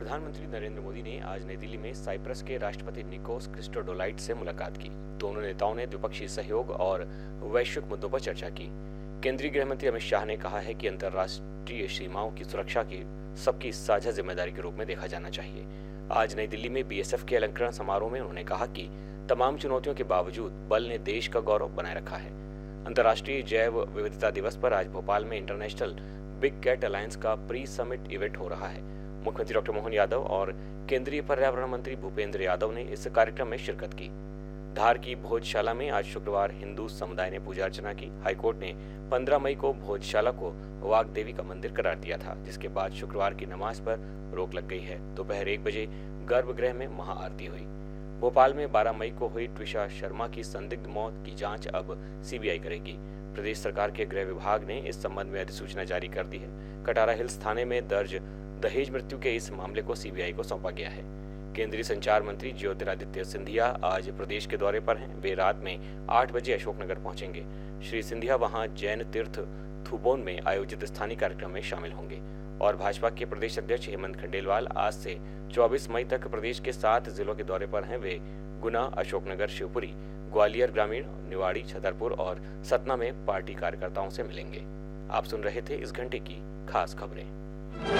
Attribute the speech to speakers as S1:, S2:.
S1: प्रधानमंत्री नरेंद्र मोदी ने आज नई दिल्ली में साइप्रस के राष्ट्रपति निकोस क्रिस्टोडोलाइड से मुलाकात की। दोनों नेताओं ने द्विपक्षीय सहयोग और वैश्विक मुद्दों पर चर्चा की। केंद्रीय गृह मंत्री अमित शाह ने कहा है कि अंतर्राष्ट्रीय सीमाओं की सुरक्षा की सबकी साझा जिम्मेदारी के रूप में देखा जाना चाहिए। आज नई दिल्ली में बीएसएफ के अलंकरण समारोह में उन्होंने कहा कि तमाम चुनौतियों के बावजूद बल ने देश का गौरव बनाए रखा है। अंतर्राष्ट्रीय जैव विविधता दिवस पर आज भोपाल में इंटरनेशनल बिग कैट अलायंस का प्री समिट इवेंट हो रहा है। मुख्यमंत्री डॉक्टर मोहन यादव और केंद्रीय पर्यावरण मंत्री भूपेंद्र यादव ने इस कार्यक्रम में शिरकत की। धार की भोजशाला में आज शुक्रवार हिंदू समुदाय ने पूजा अर्चना की। हाईकोर्ट ने 15 मई को भोजशाला को वाग्देवी का मंदिर करार दिया था, जिसके बाद शुक्रवार की नमाज पर रोक लग गई है। दोपहर 1 बजे गर्भगृह में महाआरती हुई। भोपाल में 12 मई को हुई ट्विशा शर्मा की संदिग्ध मौत की जांच अब सीबीआई करेगी। प्रदेश सरकार के गृह विभाग ने इस संबंध में अधिसूचना जारी कर दी है। कटारा हिल्स थाने में दर्ज दहेज मृत्यु के इस मामले को सीबीआई को सौंपा गया है। केंद्रीय संचार मंत्री ज्योतिरादित्य सिंधिया आज प्रदेश के दौरे पर हैं। वे रात में 8 बजे अशोकनगर पहुंचेंगे। श्री सिंधिया वहां जैन तीर्थ थुबोन में आयोजित स्थानीय कार्यक्रम में शामिल होंगे। और भाजपा के प्रदेश अध्यक्ष हेमंत खंडेलवाल आज से 24 मई तक प्रदेश के 7 जिलों के दौरे पर हैं। वे गुना, अशोकनगर, शिवपुरी, ग्वालियर ग्रामीण, निवाड़ी, छतरपुर और सतना में पार्टी कार्यकर्ताओं से मिलेंगे। आप सुन रहे थे इस घंटे की खास खबरें।